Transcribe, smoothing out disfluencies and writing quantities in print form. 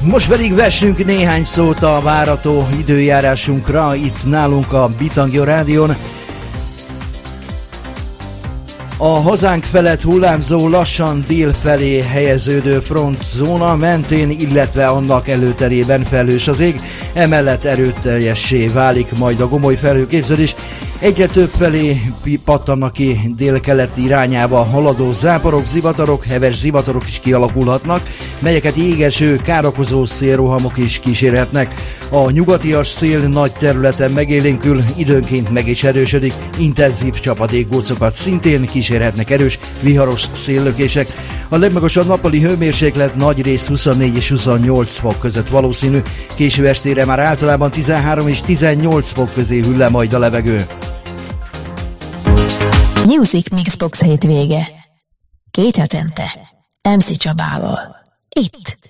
Most pedig vessünk néhány szót a várható időjárásunkra itt nálunk a Bitangyo Rádión. A hazánk felett hullámzó, lassan dél felé helyeződő frontzóna mentén, illetve annak előterében felhős az ég, emellett erőteljessé válik majd a gomoly felhőképződés. Egyre több felé pattannak ki délkeleti irányába haladó záporok, zivatarok, heves zivatarok is kialakulhatnak, melyeket jégeső, károkozó szélrohamok is kísérhetnek. A nyugatias szél nagy területen megélénkül, időnként meg is erősödik, intenzív csapadékgócokat szintén kísérhetnek erős, viharos széllökések. A legmagasabb nappali hőmérséklet nagyrészt 24 és 28 fok között valószínű, késő estére már általában 13 és 18 fok közé hűl le majd a levegő. Music Mixbox hétvége. 2 hetente MC Csabával. Itt.